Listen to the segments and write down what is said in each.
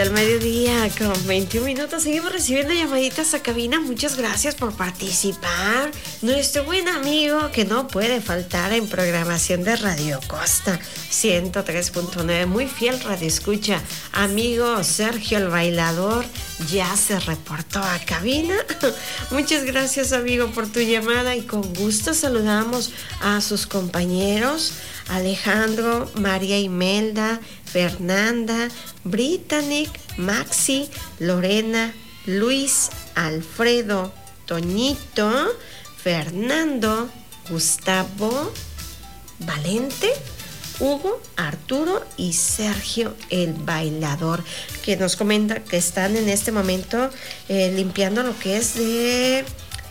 del mediodía con 21 minutos. Seguimos recibiendo llamaditas a cabina. Muchas gracias por participar. Nuestro buen amigo que no puede faltar en programación de Radio Costa 103.9. Muy fiel radioescucha. Amigo Sergio el Bailador ya se reportó a cabina. Muchas gracias, amigo, por tu llamada y con gusto saludamos a sus compañeros Alejandro, María Imelda, Fernanda, Britannic, Maxi, Lorena, Luis, Alfredo, Toñito, Fernando, Gustavo, Valente, Hugo, Arturo y Sergio el Bailador, que nos comenta que están en este momento limpiando lo que es de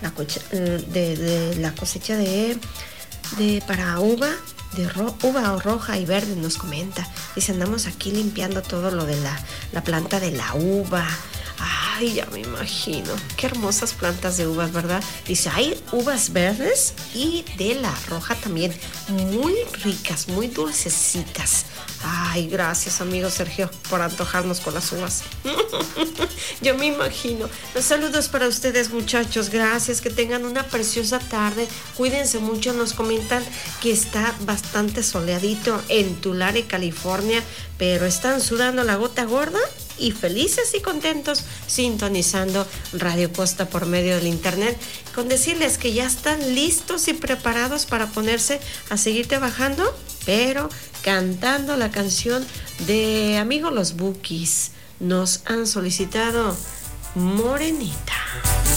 la cosecha de para uva. Uva roja y verde, nos comenta. Dice, andamos aquí limpiando todo lo de la planta de la uva. Ay, ya me imagino. Qué hermosas plantas de uvas, ¿verdad? Dice, hay uvas verdes y de la roja también. Muy ricas, muy dulcecitas. Ay, gracias, amigo Sergio, por antojarnos con las uvas. Yo me imagino. Los saludos para ustedes, muchachos. Gracias, que tengan una preciosa tarde. Cuídense mucho. Nos comentan que está bastante soleadito en Tulare, California, pero están sudando la gota gorda y felices y contentos sintonizando Radio Costa por medio del internet, con decirles que ya están listos y preparados para ponerse a seguir trabajando, pero cantando la canción de Amigo Los Bukis. Nos han solicitado Morenita.